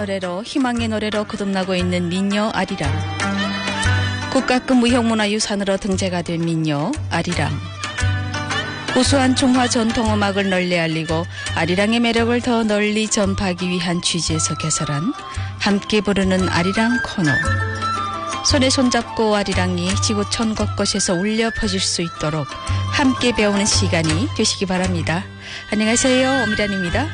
노래로 희망의 노래로 거듭나고 있는 민요 아리랑. 국가급 무형문화유산으로 등재가 된 민요 아리랑. 우수한 중화 전통음악을 널리 알리고 아리랑의 매력을 더 널리 전파하기 위한 취지에서 개설한 함께 부르는 아리랑 코너. 손에 손잡고 아리랑이 지구 천 곳곳에서 울려 퍼질 수 있도록 함께 배우는 시간이 되시기 바랍니다. 안녕하세요. 오미란입니다.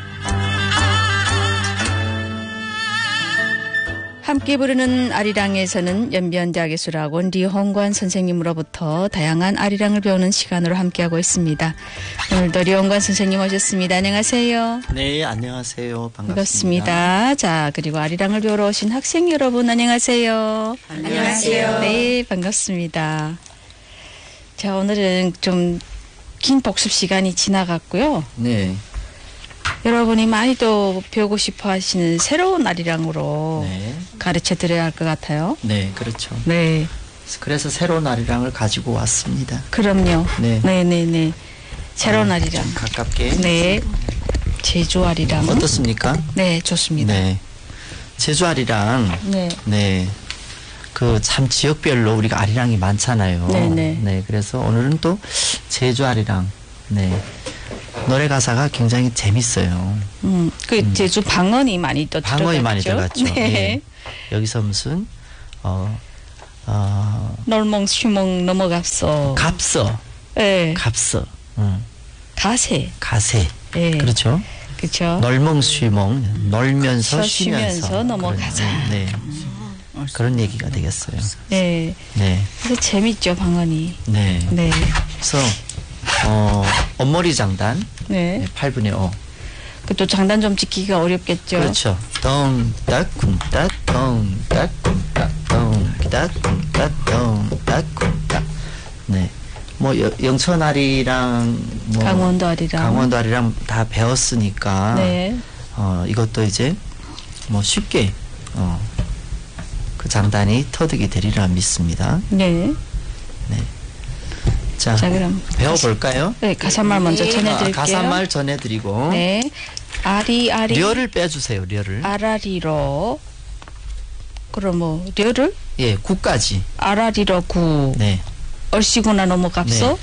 함께 부르는 아리랑에서는 연변대학예술학원 리홍관 선생님으로부터 다양한 아리랑을 배우는 시간으로 함께하고 있습니다. 오늘도 리홍관 선생님 오셨습니다. 안녕하세요. 네, 안녕하세요. 반갑습니다. 자, 그리고 아리랑을 배우러 오신 학생 여러분 안녕하세요. 안녕하세요. 네, 반갑습니다. 자, 오늘은 좀 긴 복습 시간이 지나갔고요. 네. 여러분이 많이도 배우고 싶어 하시는 새로운 아리랑으로 네. 가르쳐 드려야 할 것 같아요. 네, 그렇죠. 네. 그래서 새로운 아리랑을 가지고 왔습니다. 그럼요. 네. 네네네. 새로운 아리랑. 좀 가깝게. 네. 제주 아리랑. 어떻습니까? 네, 좋습니다. 네. 제주 아리랑. 네. 네. 그 참 지역별로 우리가 아리랑이 많잖아요. 네네. 네. 그래서 오늘은 또 제주 아리랑. 네. 노래 가사가 굉장히 재밌어요. 제주 방언이 많이 또 들어갔죠. 방언이 많이 들어갔죠. 네. 예. 여기서 무슨 널멍쉬멍 넘어갔어. 갑서. 네. 갑서. 가세. 가세. 네. 그렇죠. 그렇죠. 널멍쉬멍 놀면서 쉬면서 넘어가자. 네. 그런 얘기가 되겠어요. 네. 네. 그래서 재밌죠, 방언이. 네. 네. 그래서 엄머리 장단. 네. 네. 8분의 5. 그 또 장단 좀 지키기가 어렵겠죠. 그렇죠. 덩딱 쿵딱 덩딱 쿵딱 덩딱 쿵딱 덩딱 쿵딱. 네. 뭐 영천 아리랑 뭐 강원도 아리랑 다 배웠으니까 네. 이것도 이제 뭐 쉽게 그 장단이 터득이 되리라 믿습니다. 네. 네. 자, 그럼 배워볼까요? 네, 가사말 먼저 전해드릴게요. 가사말 전해드리고. 네. 아리 려를 빼주세요. 려를. 아라리로. 그럼 뭐 려를? 예, 구까지. 아라리로 구. 네. 얼씨구나 넘어갑소?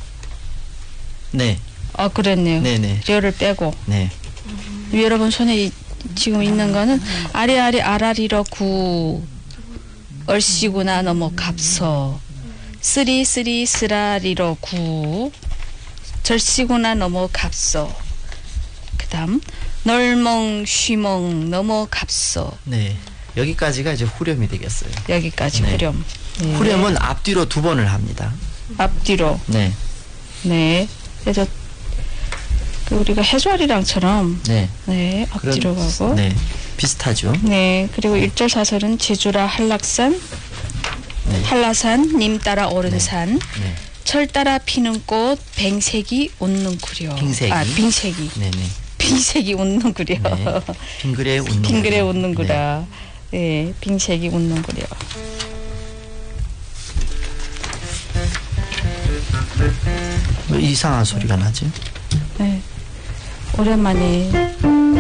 네. 아, 그랬네요. 네네. 려를 빼고. 네. 여러분 손에 지금 있는 거는 아리아리 아라리로 구. 얼씨구나 넘어갑소. 쓰리 쓰라리로 구. 절씨구나 넘어갑소. 그 다음 널멍 쉬멍 넘어갑소. 네. 여기까지가 이제 후렴이 되겠어요. 여기까지 네. 후렴. 네. 후렴은 앞뒤로 2번을 합니다. 앞뒤로. 네. 네. 그래서 우리가 해수아리랑처럼 네. 네, 앞뒤로 가고. 네. 비슷하죠. 네. 그리고 1절 사설은 제주라 한락산, 네. 한라산, 님 따라 오른 산, 네. 철 따라 피는 꽃, 뱅색이 웃는 구려. 빙색이. 아, 빙색이. 네네. 빙색이 웃는 구려. 네. 빙그레 웃는 빙그레 구려. 웃는 구라. 네. 빙색이 웃는 구려. 왜 이상한 소리가 나지? 네. 오랜만에